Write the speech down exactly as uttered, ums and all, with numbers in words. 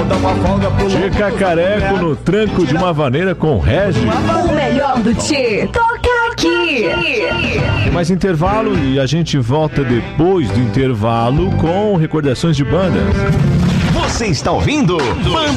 vou dar uma folga pro Tchê Cacareco no tranco de uma vaneira com Regi. O melhor do Tchê toca aqui. Tem mais intervalo e a gente volta depois do intervalo com recordações de bandas. Você está ouvindo?